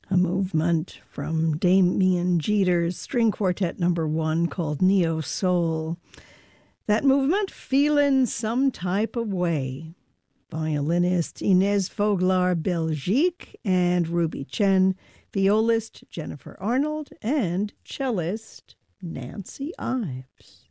A movement from Damien Jeter's String Quartet No. 1 called Neo Soul. That movement, Feelin' Some Type of Way. Violinist Inez Voglar Belgique and Ruby Chen, violist Jennifer Arnold, and cellist Nancy Ives.